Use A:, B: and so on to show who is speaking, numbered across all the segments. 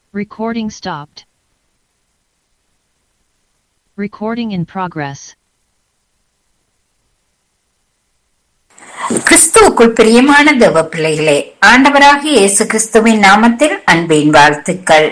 A: Recording stopped. Recording in progress.
B: கிறிஸ்துவுக்குள் பிரியமான தேவ பிள்ளைகளே, ஆண்டவராகிய இயேசு கிறிஸ்துவின் நாமத்தில் அன்பின் வாழ்த்துக்கள்.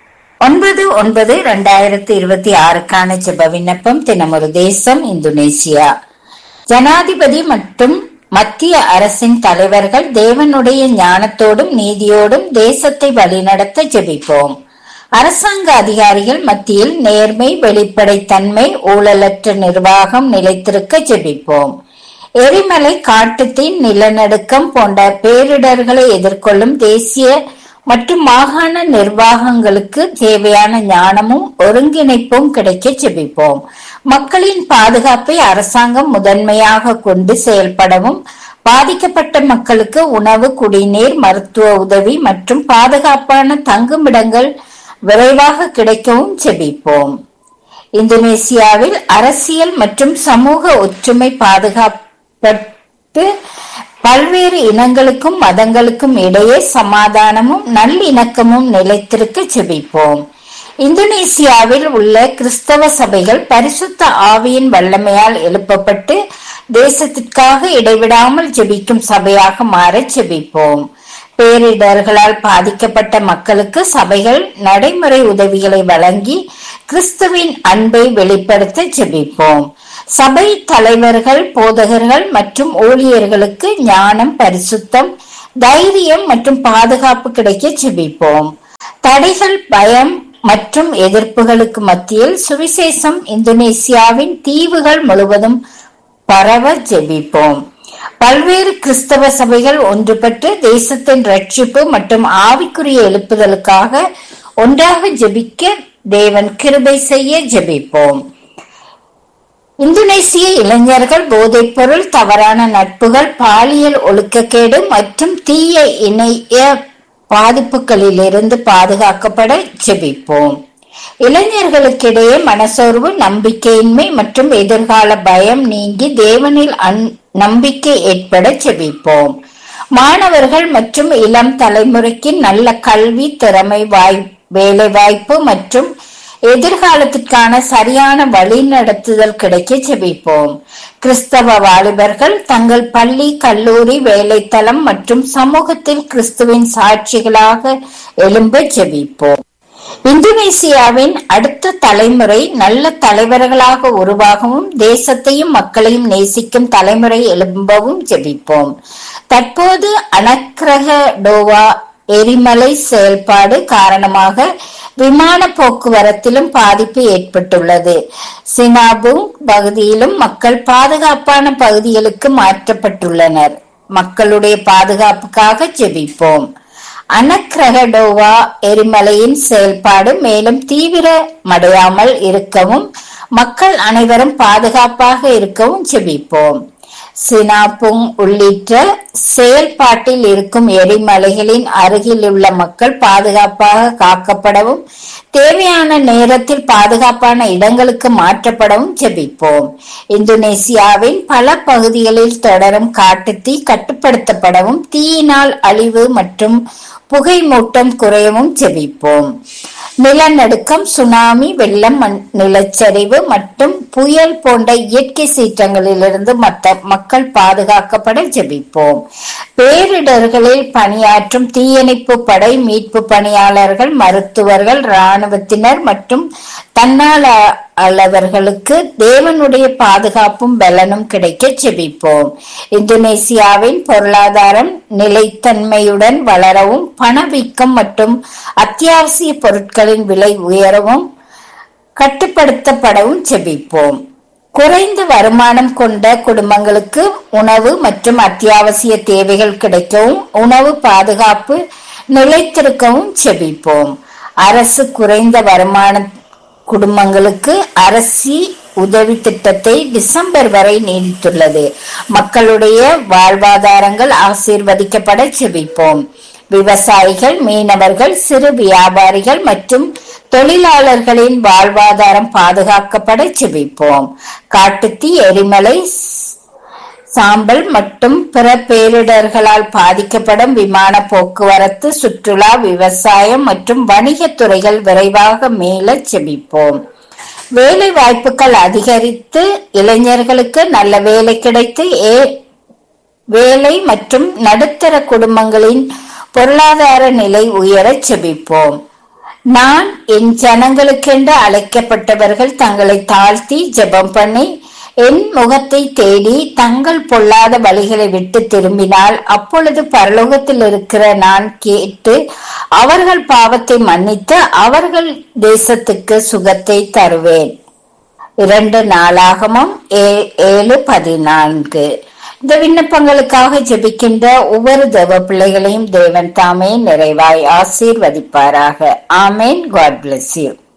B: 9/9/2026 ஜெப விண்ணப்பம். தினமொரு தேசம், இந்தோனேசியா. ஜனாதிபதி மற்றும் மத்திய அரசின் தலைவர்கள் தேவனுடைய ஞானத்தோடும் நீதியோடும் தேசத்தை வழிநடத்த ஜெபிப்போம். அரசாங்க அதிகாரிகள் மத்தியில் நேர்மை, வெளிப்படைத்தன்மை, ஊழலற்ற நிர்வாகம் நிலைத்திருக்க ஜெபிப்போம். எரிமலை, காட்டுத்தீ, நிலநடுக்கம் போன்ற பேரிடர்களை எதிர்கொள்ளும் தேசிய மற்றும் மாகாண நிர்வாகங்களுக்கு தேவையான ஞானமும் ஒருங்கிணைப்பும் கிடைக்க ஜெபிப்போம். மக்களின் பாதுகாப்பை அரசாங்கம் முதன்மையாக கொண்டு செயல்படவும், பாதிக்கப்பட்ட மக்களுக்கு உணவு, குடிநீர், மருத்துவ உதவி மற்றும் பாதுகாப்பான தங்குமிடங்கள் விரைவாக கிடைக்கவும் ஜெபிப்போம். இந்தோனேசியாவில் அரசியல் மற்றும் சமூக ஒற்றுமை பாதுகாப்பட்டு பல்வேறு இனங்களுக்கும் மதங்களுக்கும் இடையே சமாதானமும் நல்லிணக்கமும் நிலைத்திருக்க ஜெபிப்போம். இந்தோனேசியாவில் உள்ள கிறிஸ்தவ சபைகள் பரிசுத்த ஆவியின் வல்லமையால் எழுப்பப்பட்டு தேசத்திற்காக இடைவிடாமல் ஜெபிக்கும் சபையாக மாற ஜெபிப்போம். பேரிடர்களால் பாதிக்கப்பட்ட மக்களுக்கு சபைகள் நடைமுறை உதவிகளை வழங்கி கிறிஸ்துவின் அன்பை வெளிப்படுத்த ஜெபிப்போம். சபை தலைவர்கள், போதகர்கள் மற்றும் ஊழியர்களுக்கு ஞானம், பரிசுத்தம், தைரியம் மற்றும் பாதுகாப்பு கிடைக்க ஜெபிப்போம். தடைகள், பயம் மற்றும் எதிர்ப்புகளுக்கு மத்தியில் சுவிசேஷம் இந்தோனேசியாவின் தீவுகள் முழுவதும் பரவ ஜெபிப்போம். பல்வேறு கிறிஸ்தவ சபைகள் ஒன்றுபட்டு தேசத்தின் ரட்சிப்பு மற்றும் ஆவிக்குரிய எழுப்புதலுக்காக ஒன்றாக ஜெபிக்க தேவன் கிருபை செய்ய ஜெபிப்போம். இந்தோனேசிய இளைஞர்கள் போதைப் பொருள், தவறான நட்புகள், பாலியல் ஒழுக்கக்கேடு மற்றும் தீய இணைய பாதிப்புகளிலிருந்து பாதுகாக்கப்பட ஜெபிப்போம். இளைஞர்களுக்கிடையே மனசோர்வு, நம்பிக்கையின்மை மற்றும் எதிர்கால பயம் நீங்கி தேவனில் நம்பிக்கை ஏற்பட ஜெபிப்போம். மாணவர்கள் மற்றும் இளம் தலைமுறைக்கு நல்ல கல்வி, திறமை, வேலை வாய்ப்பு மற்றும் எதிர்காலத்திற்கான சரியான வழி நடத்துதல் கிடைக்க ஜெபிப்போம். கிறிஸ்தவ வாலிபர்கள் தங்கள் பள்ளி, கல்லூரி, வேலைத்தளம் மற்றும் சமூகத்தில் கிறிஸ்துவின் சாட்சிகளாக எழும்ப ஜெபிப்போம். இந்தோனேசியாவின் அடுத்த தலைமுறை நல்ல தலைவர்களாக உருவாகவும் தேசத்தையும் மக்களையும் நேசிக்கும் தலைமுறை எழும்பவும் ஜெபிப்போம். தற்போது அனக்ரகடோவா எரிமலை செயல்பாடு காரணமாக விமான போக்குவரத்திலும் பாதிப்பு ஏற்பட்டுள்ளது. சினாபுங் பகுதியிலும் மக்கள் பாதுகாப்பான பகுதிகளுக்கு மாற்றப்பட்டுள்ளனர். மக்களுடைய பாதுகாப்புக்காக ஜெபிப்போம். அனக்ரகடோவா எரிமலையின் செயல்பாடு மேலும் தீவிரமடையாமல் இருக்கவும் மக்கள் அனைவரும் பாதுகாப்பாக இருக்கவும் ஜெபிப்போம். சினாபுங் உள்ளிட்ட செயல்பாட்டில் இருக்கும் எரிமலைகளின் அருகில் உள்ள மக்கள் பாதுகாப்பாக காக்கப்படவும் தேவையான நேரத்தில் பாதுகாப்பான இடங்களுக்கு மாற்றப்படவும் ஜெபிப்போம். இந்தோனேசியாவின் பல பகுதிகளில் தொடரும் காட்டுத்தீ கட்டுப்படுத்தப்படவும் தீயினால் அழிவு மற்றும் புகை மூட்டம் குறையவும் ஜெபிப்போம். நிலநடுக்கம், சுனாமி, வெள்ளம், நிலச்சரிவு மற்றும் புயல் போன்ற இயற்கை சீற்றங்களிலிருந்து மக்கள் பாதுகாக்கப்பட ஜெபிப்போம். பேரிடர்களில் பணியாற்றும் தீயணைப்பு படை, மீட்பு பணியாளர்கள், மருத்துவர்கள், இராணுவத்தினர் மற்றும் தன்னாளர்களுக்கு தேவனுடைய பாதுகாப்பும் பலனும் கிடைக்க ஜெபிப்போம். இந்தோனேசியாவின் பொருளாதாரம் நிலைத்தன்மையுடன் வளரவும் பணவீக்கம் மற்றும் அத்தியாவசிய பொருட்களின் விலை உயரவும் கட்டுப்படுத்தப்படவும் ஜெபிப்போம். குறைந்த வருமானம் கொண்ட குடும்பங்களுக்கு உணவு மற்றும் அத்தியாவசிய தேவைகள் கிடைக்கவும் உணவு பாதுகாப்பு நிலைத்திருக்கவும் ஜெபிப்போம். அரசு குறைந்த வருமான குடும்பங்களுக்கு அரசி உதவி திட்டத்தை டிசம்பர் வரை நீடித்துள்ளது. மக்களுடைய வாழ்வாதாரங்கள் ஆசீர்வதிக்கப்பட ஜெபிப்போம். விவசாயிகள், மீனவர்கள், சிறு வியாபாரிகள் மற்றும் தொழிலாளர்களின் வாழ்வாதாரம் பாதுகாக்கப்பட ஜெபிப்போம். காட்டுத்தீ, எரிமலை, சாம்பல் மற்றும் பிற பேரிடர்களால் பாதிக்கப்படும் விமான போக்குவரத்து, சுற்றுலா, விவசாயம் மற்றும் வணிகத் துறைகள் விரைவாக மேல செபிப்போம். வேலை வாய்ப்புகள் அதிகரித்து இளைஞர்களுக்கு நல்ல வேலை கிடைத்து வேலை மற்றும் நடுத்தர குடும்பங்களின் பொருளாதார நிலை உயர செபிப்போம். நான் என் ஜனங்களுக்கென்று அழைக்கப்பட்டவர்கள் தங்களை தாழ்த்தி ஜெபம் பண்ணி என் முகத்தை தேடி தங்கள் பொல்லாத வழிகளை விட்டு திரும்பினால் அப்பொழுது பரலோகத்தில் இருக்கிற நான் கேட்டு அவர்கள் பாவத்தை மன்னித்து அவர்கள் தேசத்துக்கு சுகத்தை தருவேன். 2 நாளாகமம் 7:14. இந்த விண்ணப்பங்களுக்காக ஜெபிக்கின்ற ஒவ்வொரு தேவ பிள்ளைகளையும் தேவன் தாமே நிறைவாய் ஆசீர்வதிப்பாராக. ஆமேன். God bless you.